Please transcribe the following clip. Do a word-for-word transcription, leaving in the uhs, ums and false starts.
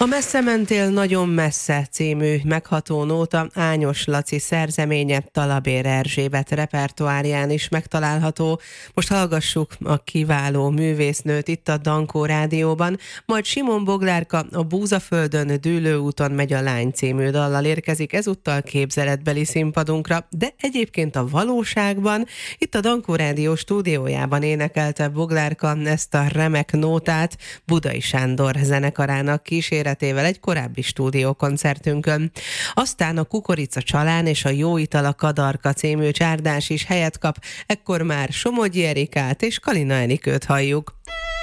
A Messze mentél nagyon messze című megható nóta Ányos Laci szerzeménye, Talabér Erzsébet repertoárján is megtalálható. Most hallgassuk a kiváló művésznőt itt a Dankó Rádióban, majd Simon Boglárka a Búzaföldön Dűlő úton megy a lány című dallal érkezik ezúttal képzeletbeli színpadunkra, de egyébként a valóságban itt a Dankó Rádió stúdiójában énekelte Boglárka ezt a remek nótát Budai Sándor zenekarának kíséretével egy korábbi stúdiókoncertünkön. Aztán a Kukorica Csalán és a Jó ital a Kadarka című csárdás is helyet kap, ekkor már Somogyi Erikát és Kalina Enikőt halljuk.